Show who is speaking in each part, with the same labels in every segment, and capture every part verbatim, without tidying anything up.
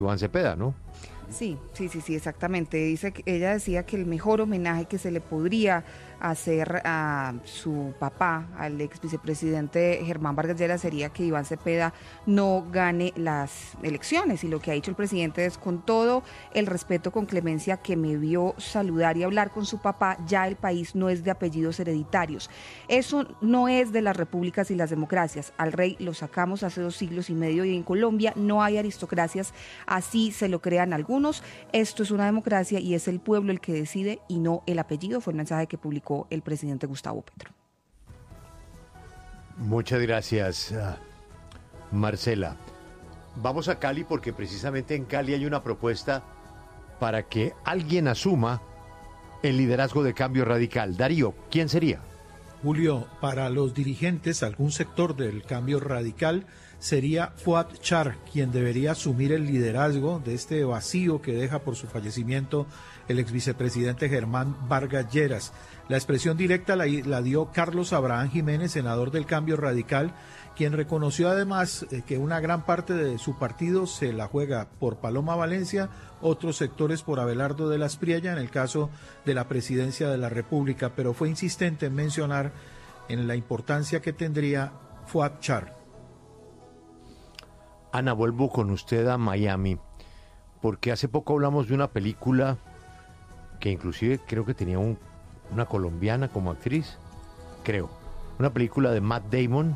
Speaker 1: Iván Cepeda, ¿no?
Speaker 2: Sí, sí, sí, sí, exactamente. Dice que ella decía que el mejor homenaje que se le podría hacer a su papá, al ex vicepresidente Germán Vargas Lleras, sería que Iván Cepeda no gane las elecciones. Y lo que ha dicho el presidente es: con todo el respeto, con clemencia, que me vio saludar y hablar con su papá, ya el país no es de apellidos hereditarios. Eso no es de las repúblicas y las democracias. Al rey lo sacamos hace dos siglos y medio y en Colombia no hay aristocracias, así se lo crean algunos. Esto es una democracia y es el pueblo el que decide y no el apellido. Fue el mensaje que publicó el presidente Gustavo Petro.
Speaker 1: Muchas gracias, Marcela. Vamos a Cali porque precisamente en Cali hay una propuesta para que alguien asuma el liderazgo de Cambio Radical. Darío, ¿quién sería?
Speaker 3: Julio, para los dirigentes, algún sector del Cambio Radical, sería Fuad Char quien debería asumir el liderazgo de este vacío que deja por su fallecimiento el ex vicepresidente Germán Vargas Lleras. La expresión directa la, la dio Carlos Abraham Jiménez, senador del Cambio Radical, quien reconoció además eh, que una gran parte de su partido se la juega por Paloma Valencia, otros sectores por Abelardo de las Priella en el caso de la presidencia de la República, pero fue insistente en mencionar en la importancia que tendría Fuad Char.
Speaker 1: Ana, vuelvo con usted a Miami, porque hace poco hablamos de una película que inclusive creo que tenía un, una colombiana como actriz, creo, una película de Matt Damon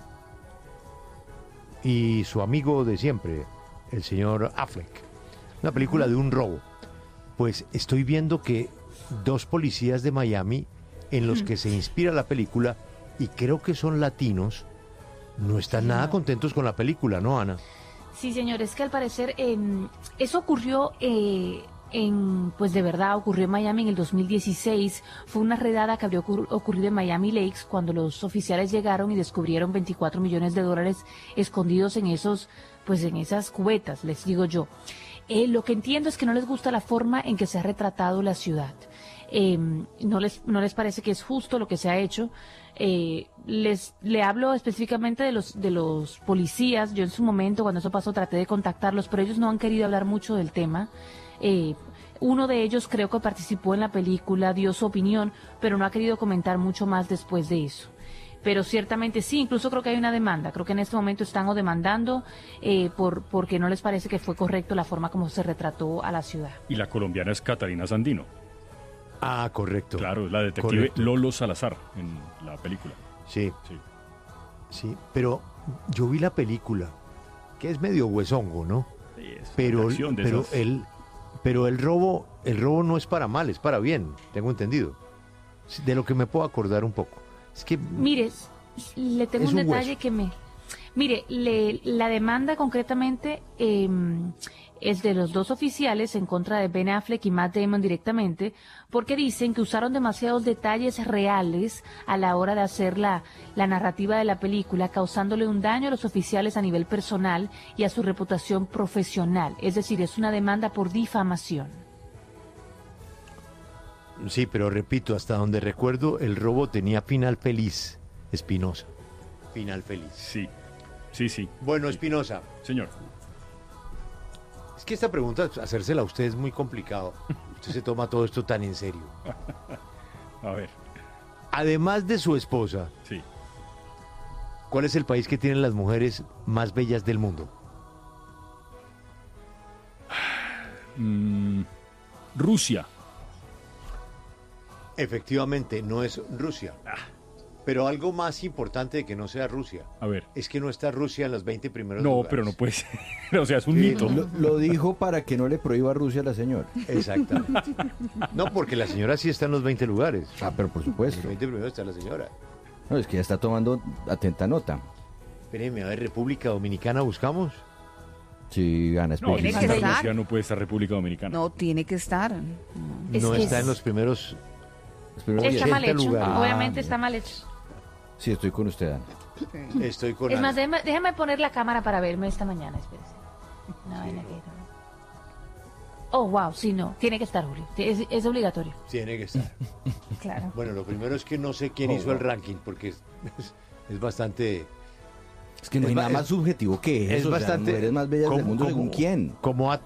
Speaker 1: y su amigo de siempre, el señor Affleck, una película de un robo. Pues estoy viendo que dos policías de Miami, en los que se inspira la película, y creo que son latinos, no están sí, nada no. contentos con la película, ¿no, Ana?
Speaker 4: Sí, señor, es que al parecer eh, eso ocurrió, eh, en, pues de verdad ocurrió en Miami en el dos mil dieciséis. Fue una redada que habría ocurr- ocurrido en Miami Lakes cuando los oficiales llegaron y descubrieron veinticuatro millones de dólares escondidos en esos, pues en esas cubetas, les digo yo. Eh, lo que entiendo es que no les gusta la forma en que se ha retratado la ciudad. Eh, no les no les parece que es justo lo que se ha hecho. Eh, les le hablo específicamente de los de los policías. Yo en su momento, cuando eso pasó, traté de contactarlos, pero ellos no han querido hablar mucho del tema. Eh, uno de ellos creo que participó en la película, dio su opinión, pero no ha querido comentar mucho más después de eso. Pero ciertamente sí, incluso creo que hay una demanda. Creo que en este momento están o demandando eh, por porque no les parece que fue correcto la forma como se retrató a la ciudad.
Speaker 5: Y la colombiana es Catalina Sandino.
Speaker 1: Ah, correcto.
Speaker 5: Claro, la detective correcto. Lolo Salazar en la película.
Speaker 1: Sí. sí. Sí, pero yo vi la película, que es medio huesongo, ¿no?
Speaker 5: Sí, es
Speaker 1: pero
Speaker 5: de
Speaker 1: pero
Speaker 5: esas...
Speaker 1: el pero el robo, el robo no es para mal, es para bien, tengo entendido. De lo que me puedo acordar un poco. Es que
Speaker 4: mire, le tengo un, un detalle hueso. que me Mire, le, la demanda concretamente eh, es de los dos oficiales en contra de Ben Affleck y Matt Damon directamente, porque dicen que usaron demasiados detalles reales a la hora de hacer la, la narrativa de la película, causándole un daño a los oficiales a nivel personal y a su reputación profesional. Es decir, es una demanda por difamación.
Speaker 1: Sí, pero repito, hasta donde recuerdo, el robo tenía final feliz, Espinosa. Final feliz.
Speaker 5: Sí. Sí, sí.
Speaker 1: Bueno, Espinosa.
Speaker 5: Señor.
Speaker 1: Es que esta pregunta, hacérsela a usted es muy complicado. Usted se toma todo esto tan en serio.
Speaker 5: A ver.
Speaker 1: Además de su esposa,
Speaker 5: sí.
Speaker 1: ¿Cuál es el país que tiene las mujeres más bellas del mundo?
Speaker 5: Mm, Rusia.
Speaker 1: Efectivamente, no es Rusia. Ah. Pero algo más importante de que no sea Rusia.
Speaker 5: A ver.
Speaker 1: Es que no está Rusia en los veinte primeros
Speaker 5: no,
Speaker 1: lugares.
Speaker 5: No, pero no puede ser. O sea, es un
Speaker 1: sí,
Speaker 5: mito.
Speaker 6: Lo, lo dijo para que no le prohíba a Rusia a la señora.
Speaker 1: Exactamente. No, porque la señora sí está en los veinte lugares.
Speaker 6: Ah, pero por supuesto.
Speaker 1: En los veinte primeros está la señora.
Speaker 6: No, es que ya está tomando atenta nota.
Speaker 1: Espérenme, a ver, República Dominicana buscamos.
Speaker 6: Sí, gana
Speaker 4: no,
Speaker 5: tiene que estar. No puede estar República Dominicana.
Speaker 2: No, tiene que estar.
Speaker 1: No,
Speaker 2: es
Speaker 1: no
Speaker 2: que
Speaker 1: está
Speaker 2: es...
Speaker 1: en los primeros...
Speaker 4: Los primeros está mal hecho. Lugares. Obviamente ah, está mal hecho.
Speaker 6: Sí, estoy con usted, Ana.
Speaker 1: Sí. Estoy con
Speaker 4: Es
Speaker 1: Ana.
Speaker 4: más, déjame, déjame poner la cámara para verme esta mañana, espérese. No, sí. Oh, wow, sí, no. Tiene que estar, Julio. Es, es obligatorio.
Speaker 1: Tiene que estar.
Speaker 4: Claro.
Speaker 1: Bueno, lo primero es que no sé quién oh, hizo wow. el ranking, porque es, es, es bastante...
Speaker 6: Es que no hay
Speaker 1: Es
Speaker 6: nada
Speaker 1: ba-
Speaker 6: más subjetivo que eso.
Speaker 1: es
Speaker 6: o sea,
Speaker 1: bastante...
Speaker 6: mujeres más bellas del
Speaker 1: como-
Speaker 6: mundo,
Speaker 1: como-
Speaker 6: ¿según quién?
Speaker 1: Como